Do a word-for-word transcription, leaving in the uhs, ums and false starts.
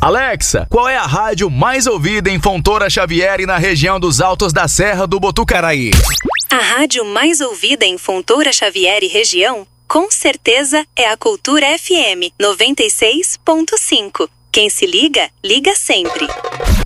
Alexa, qual é a rádio mais ouvida em Fontoura Xavier e na região dos Altos da Serra do Botucaraí? A rádio mais ouvida em Fontoura Xavier e região, com certeza, é a Cultura F M noventa e seis ponto cinco. Quem se liga, liga sempre.